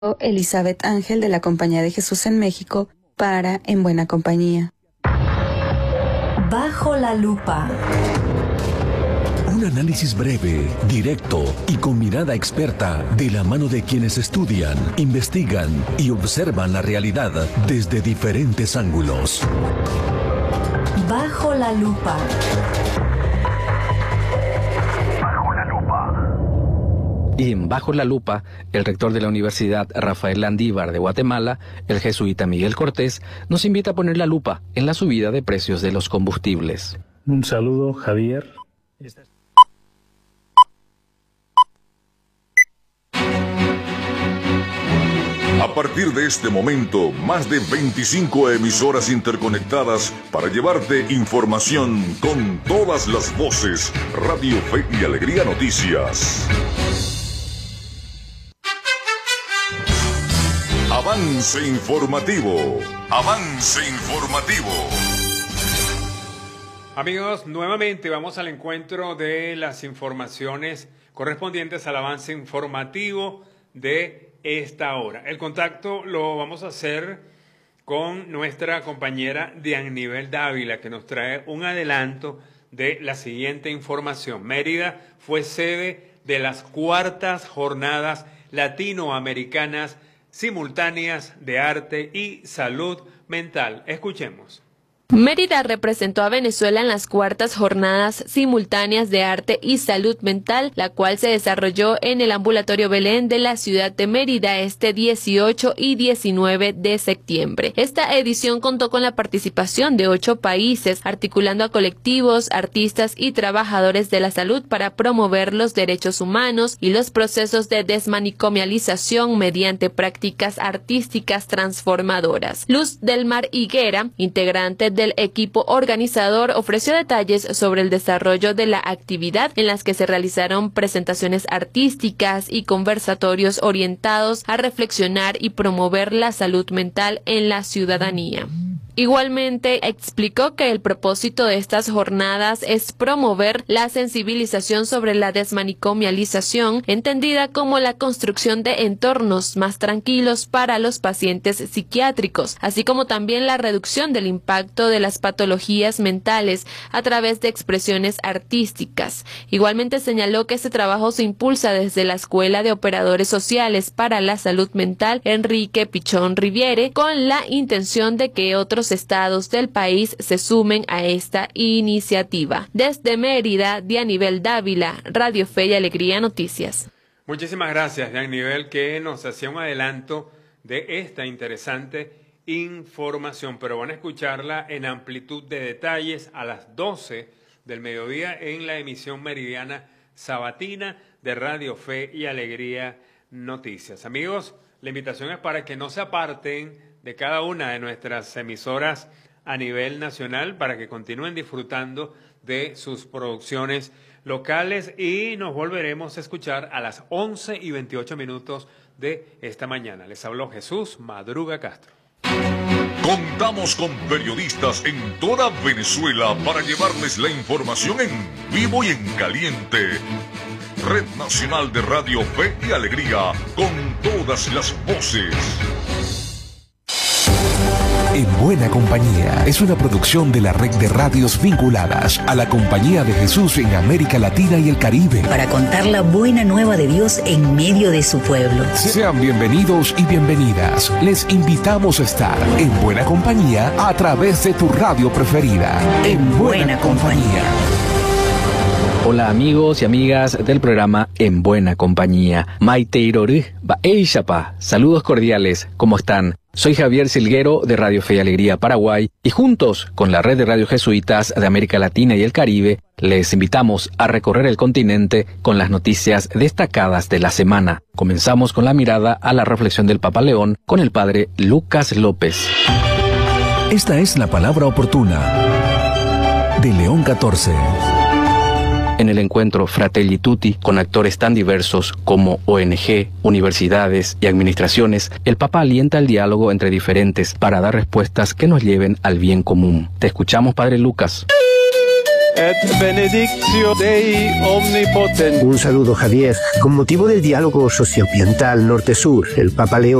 Elizabeth Ángel de la Compañía de Jesús en México para En Buena Compañía. Bajo la lupa. Un análisis breve, directo y con mirada experta de la mano de quienes estudian, investigan y observan la realidad desde diferentes ángulos. Bajo la lupa. Y en Bajo la Lupa, el rector de la Universidad Rafael Landívar de Guatemala, el jesuita Miguel Cortés, nos invita a poner la lupa en la subida de precios de los combustibles. Un saludo, Javier. A partir de este momento, más de 25 emisoras interconectadas para llevarte información con todas las voces. Radio Fe y Alegría Noticias. Avance informativo. Avance informativo. Amigos, nuevamente vamos al encuentro de las informaciones correspondientes al avance informativo de esta hora. El contacto lo vamos a hacer con nuestra compañera Diannivel Dávila, que nos trae un adelanto de la siguiente información. Mérida fue sede de las 4ª jornadas latinoamericanas simultáneas de arte y salud mental. Escuchemos. Mérida representó a Venezuela en las 4ª jornadas simultáneas de arte y salud mental, la cual se desarrolló en el Ambulatorio Belén de la ciudad de Mérida este 18 y 19 de septiembre. Esta edición contó con la participación de 8 países, articulando a colectivos, artistas y trabajadores de la salud para promover los derechos humanos y los procesos de desmanicomialización mediante prácticas artísticas transformadoras. Luz del Mar Higuera, integrante del equipo organizador, ofreció detalles sobre el desarrollo de la actividad, en las que se realizaron presentaciones artísticas y conversatorios orientados a reflexionar y promover la salud mental en la ciudadanía. Igualmente explicó que el propósito de estas jornadas es promover la sensibilización sobre la desmanicomialización, entendida como la construcción de entornos más tranquilos para los pacientes psiquiátricos, así como también la reducción del impacto de las patologías mentales a través de expresiones artísticas. Igualmente señaló que este trabajo se impulsa desde la Escuela de Operadores Sociales para la Salud Mental Enrique Pichón Riviere, con la intención de que otros estados del país se sumen a esta iniciativa. Desde Mérida, Diannivel Dávila, Radio Fe y Alegría Noticias. Muchísimas gracias, Diannivel, que nos hacía un adelanto de esta interesante información, pero van a escucharla en amplitud de detalles a las 12 del mediodía en la emisión meridiana sabatina de Radio Fe y Alegría Noticias. Amigos, la invitación es para que no se aparten de cada una de nuestras emisoras a nivel nacional, para que continúen disfrutando de sus producciones locales, y nos volveremos a escuchar a las 11:28 de esta mañana. Les habló Jesús Madruga Castro. Contamos con periodistas en toda Venezuela para llevarles la información en vivo y en caliente. Red Nacional de Radio Fe y Alegría, con todas las voces. En Buena Compañía es una producción de la red de radios vinculadas a la Compañía de Jesús en América Latina y el Caribe, Para contar la buena nueva de Dios en medio de su pueblo. Sean bienvenidos y bienvenidas. Les invitamos a estar en Buena Compañía a través de tu radio preferida. En Buena Compañía. Hola amigos y amigas del programa En Buena Compañía. Maiteiroru, Baeishapa. Saludos cordiales, ¿cómo están? Soy Javier Silguero de Radio Fe y Alegría Paraguay, y juntos con la red de radio jesuitas de América Latina y el Caribe les invitamos a recorrer el continente con las noticias destacadas de la semana. Comenzamos con la mirada a la reflexión del Papa León con el padre Lucas López. Esta es la palabra oportuna de León XIV. En el encuentro Fratelli Tutti, con actores tan diversos como ONG, universidades y administraciones, el Papa alienta el diálogo entre diferentes para dar respuestas que nos lleven al bien común. Te escuchamos, Padre Lucas. et benedictio Dei omnipotens. Un saludo, Javier. Con motivo del diálogo socioambiental norte-sur, el Papa León